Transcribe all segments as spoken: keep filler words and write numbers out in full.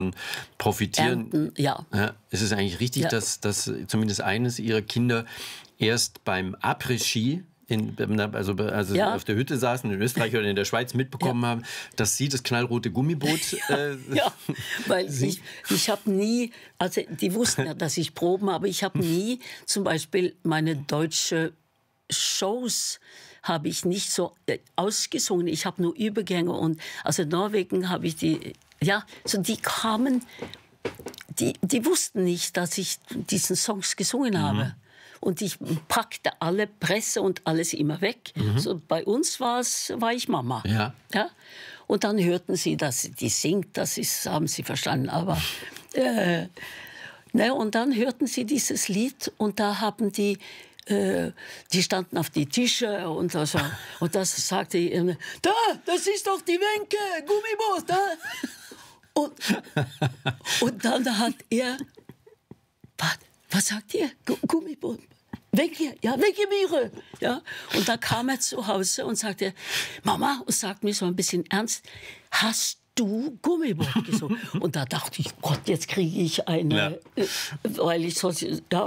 profitieren. Ernten, ja. Ja, es ist eigentlich richtig, Ja. dass, dass zumindest eines ihrer Kinder erst beim Après-Ski in, also, also Ja. auf der Hütte saßen, in Österreich oder in der Schweiz mitbekommen Ja. haben, dass sie das knallrote Gummiboot äh, Ja, weil ich, ich habe nie, also die wussten ja, dass ich Proben habe, ich habe nie zum Beispiel meine deutsche Shows habe ich nicht so äh, ausgesungen, ich habe nur Übergänge und also in Norwegen habe ich die, ja, so die kamen, die, die wussten nicht, dass ich diesen Songs gesungen Mhm. habe. Und ich packte alle Presse und alles immer weg. Mhm. So, bei uns war's, war ich Mama. Ja. Ja? Und dann hörten sie, dass sie die singt, das ist, haben sie verstanden. Aber, äh, ne, und dann hörten sie dieses Lied und da haben die, äh, die standen auf die Tische und, also, und das sagte ich, immer, da, das ist doch die Wenke, Gummiboot, da. Und, und dann hat er, was, was sagt ihr? Gu Gummiboot. Weg hier, ja, weg hier, Mire. Ja. Und dann kam er zu Hause und sagte, Mama, und sagt mir so ein bisschen ernst, hast du Gummiboot gesungen? Und da dachte ich, Gott, jetzt kriege ich eine, Ja. äh, weil ich so, ja.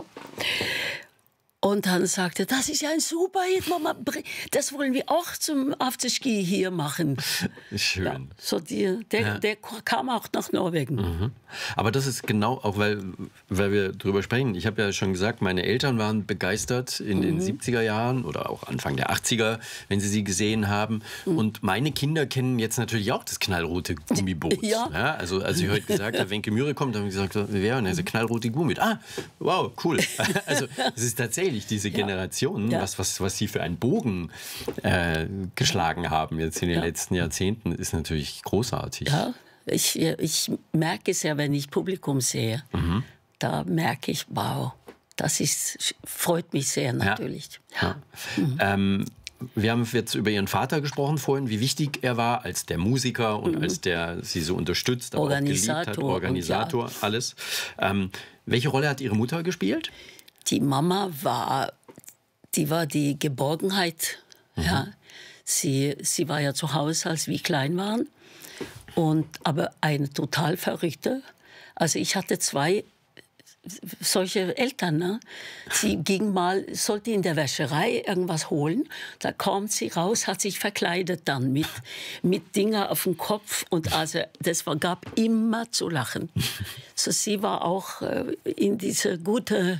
Und dann sagte er, das ist ja ein super Hit, Mama, das wollen wir auch zum Afterski hier machen. Schön. Ja, so die, der, Ja. der kam auch nach Norwegen. Mhm. Aber das ist genau, auch weil, weil wir drüber sprechen. Ich habe ja schon gesagt, meine Eltern waren begeistert in den siebziger Jahren oder auch Anfang der achtziger, wenn sie sie gesehen haben. Und meine Kinder kennen jetzt natürlich auch das knallrote Gummiboot. Ja. Ja, also als ich heute gesagt habe, Wenke Mühre kommt, haben wir gesagt, wer? Und er sagt, knallrote Gummiboot. Ah, wow, cool. Also es ist tatsächlich diese Generation, Ja. was, was, was sie für einen Bogen äh, geschlagen haben jetzt in den Ja. letzten Jahrzehnten, ist natürlich großartig. Ja, ich, ich merke es ja, wenn ich Publikum sehe. Mhm. Da merke ich, wow, das ist, freut mich sehr natürlich. Ja. Ähm, wir haben jetzt über Ihren Vater gesprochen vorhin, wie wichtig er war als der Musiker und als der Sie so unterstützt, aber auch geliebt hat, Organisator und Organisator, alles. Ähm, welche Rolle hat Ihre Mutter gespielt? Die Mama war, die war die Geborgenheit. Ja. Sie, sie war ja zu Hause, als wir klein waren. Und, aber eine total verrückte. Also ich hatte zwei solche Eltern. Ne? Sie ging mal, sollte in der Wäscherei irgendwas holen. Da kommt sie raus, hat sich verkleidet dann mit, mit Dinger auf dem Kopf. Und also das war, gab immer zu lachen. So, sie war auch äh, in diese gute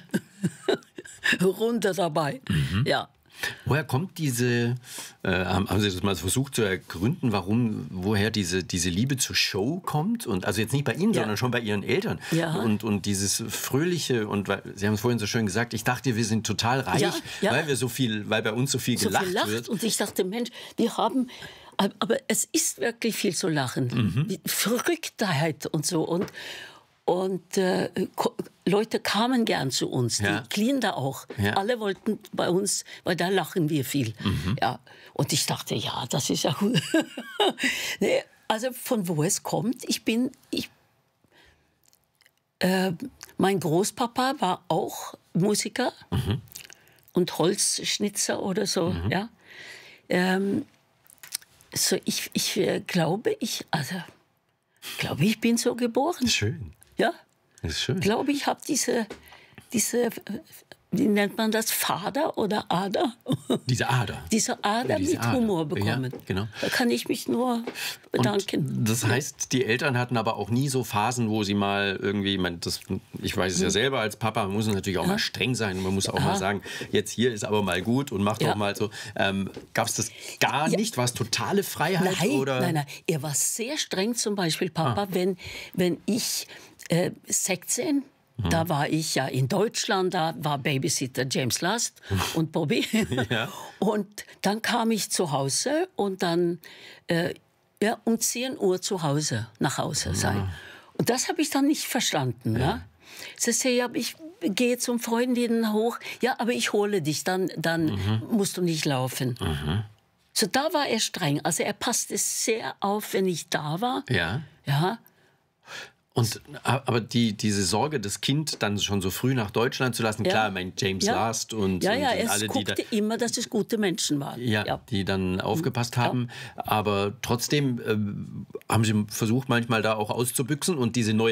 Runde dabei. Mhm. Ja. Woher kommt diese, äh, haben, haben Sie das mal versucht zu ergründen, warum, woher diese, diese Liebe zur Show kommt? Und also jetzt nicht bei Ihnen, Ja. sondern schon bei Ihren Eltern. Ja. Und, und dieses Fröhliche, und weil, Sie haben es vorhin so schön gesagt, ich dachte, wir sind total reich, Ja, ja. weil wir so viel, weil bei uns so viel so gelacht, viel lacht. wird. Und ich dachte, Mensch, wir haben, aber es ist wirklich viel zu lachen. Mhm. Die Verrücktheit und so. Und, und äh, Leute kamen gern zu uns, Ja. die Kinder auch. Ja. Alle wollten bei uns, weil da lachen wir viel. Mhm. Ja. Und ich dachte, ja, das ist ja gut. Nee, also von wo es kommt, ich bin, ich, äh, mein Großpapa war auch Musiker Mhm. und Holzschnitzer oder so, Mhm. ja. Ähm, so ich, ich äh, glaube, ich, also, glaube ich bin so geboren, Schön, ja. das ist schön. Ich glaube, ich habe diese, diese, äh, wie nennt man das, Fader oder Ader? Diese Ader. Diese Ader Diese mit Ader. Humor bekommen. Ja, genau. Da kann ich mich nur bedanken. Und das heißt, die Eltern hatten aber auch nie so Phasen, wo sie mal irgendwie, man, das, ich weiß es ja selber als Papa, man muss natürlich auch mal streng sein, man muss auch mal sagen, jetzt hier ist aber mal gut und macht Ja. auch mal so. Ähm, Gab es das gar Ja. nicht? War es totale Freiheit? Nein, oder? nein, nein. Er war sehr streng, zum Beispiel, Papa, Ah. wenn, wenn ich äh, sechzehn, Mhm. da war ich ja in Deutschland, da war Babysitter James Last und Bobby. Ja. Und dann kam ich zu Hause und dann äh, ja, um zehn Uhr zu Hause, nach Hause sein. Und das habe ich dann nicht verstanden. Ja. Ne? Sie sagt, ja, ich gehe zum Freundinnen hoch. Ja, aber ich hole dich, dann, dann Mhm. musst du nicht laufen. Mhm. So, da war er streng. Also er passte sehr auf, wenn ich da war. Ja. Ja. Und, aber die, diese Sorge, das Kind dann schon so früh nach Deutschland zu lassen, Ja. klar, mein James Ja. Last und, Ja, ja, und es alle, die da, guckte immer, dass es gute Menschen waren. ja, Ja. die dann aufgepasst haben. Aber trotzdem ähm, haben sie versucht, manchmal da auch auszubüchsen und diese neue